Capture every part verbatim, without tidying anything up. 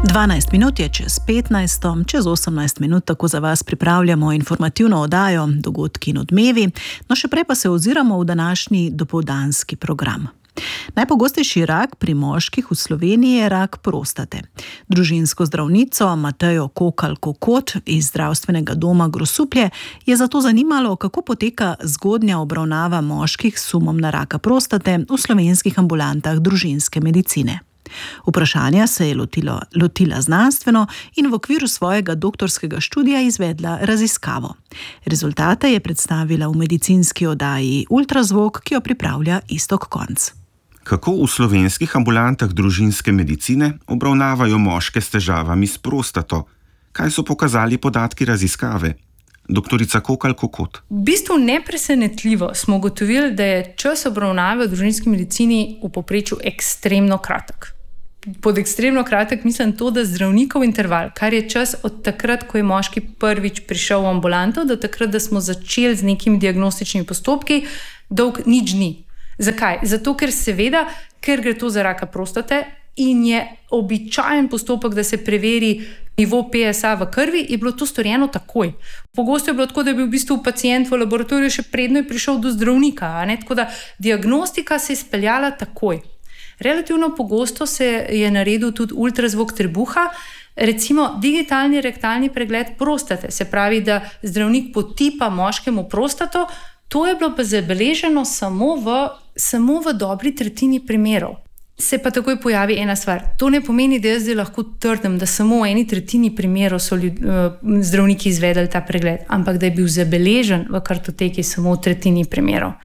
dvanajst minut je čez petnajsto, čez osemnajst minut tako za vas pripravljamo informativno oddajo Dogodki in odmevi, no še prej pa se oziramo v današnji dopoldanski program. Najpogostejši rak pri moških v Sloveniji je rak prostate. Družinsko zdravnico Matejo Kokalj Kokot iz zdravstvenega doma Grosuplje je zato zanimalo, kako poteka zgodnja obravnava moških s sumom na raka prostate v slovenskih ambulantah družinske medicine. Vprašanja se je lotilo, lotila znanstveno in v okviru svojega doktorskega študija izvedla raziskavo. Rezultate je predstavila v medicinski oddaji Ultrazvok, ki jo pripravlja Iztok Konc. Kako v slovenskih ambulantah družinske medicine obravnavajo moške s težavami s prostato? Kaj so pokazali podatki raziskave? Doktorica Kokalj Kokot. V bistvu nepresenetljivo smo ugotovili, da je čas obravnave v družinski medicini v povprečju ekstremno kratek. Pod ekstremno kratek mislim to, da zdravnikov interval, kar je čas od takrat, ko je moški prvič prišel v ambulanto, do takrat, da smo začeli z nekimi diagnostičnimi postopki, dolg nič dni. Zakaj? Zato, ker seveda, ker gre to za raka prostate in je običajen postopek, da se preveri nivo P S A v krvi, je bilo to storjeno takoj. Pogosto je bilo tako, da je bil v bistvu pacient v laboratoriju še predno je prišel do zdravnika, a ne? Tako da diagnostika se je speljala takoj. Relativno pogosto se je naredil tudi ultrazvok trebuha, recimo digitalni rektalni pregled prostate, se pravi, da zdravnik potipa moškemu prostato. To je bilo pa zabeleženo samo v, samo v dobri tretjini primerov. Se pa takoj pojavi ena stvar. To ne pomeni, da jaz zdaj lahko trdim, da samo v eni tretjini primerov so ljud, zdravniki izvedeli ta pregled, ampak da je bil zabeležen v kartoteki samo v tretjini primerov.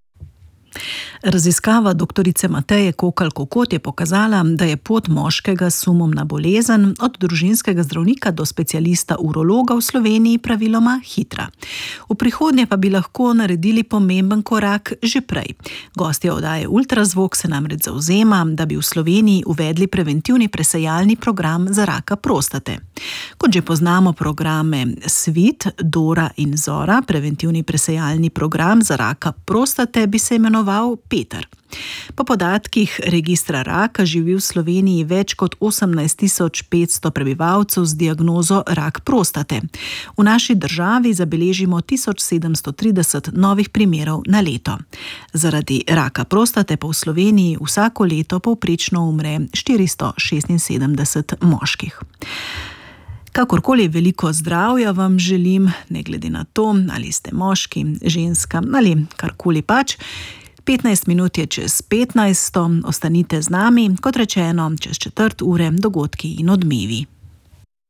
Raziskava doktorice Mateje Kokalj Kokot je pokazala, da je pot moškega s sumom na bolezen od družinskega zdravnika do specialista urologa v Sloveniji praviloma hitra. V prihodnje pa bi lahko naredili pomemben korak že prej. Gostja oddaje Ultrazvok se namreč zavzema, da bi v Sloveniji uvedli preventivni presejalni program za raka prostate. Kot že poznamo programe Svit, Dora in Zora, preventivni presejalni program za raka prostate bi se imenoval Peter. Po podatkih registra raka živi v Sloveniji več kot osemnajst tisoč petsto prebivalcev z diagnozo rak prostate. V naši državi zabeležimo tisoč sedemsto trideset novih primerov na leto. Zaradi raka prostate pa v Sloveniji vsako leto povprečno umre štiristo šestinsedemdeset moških. Kakorkoli veliko zdravja vam želim, ne glede na to, ali ste moški, ženska ali karkoli pač. petnajst minut je čez petnajsto, ostanite z nami, kot rečeno, čez četrt ure dogodki in odmevi.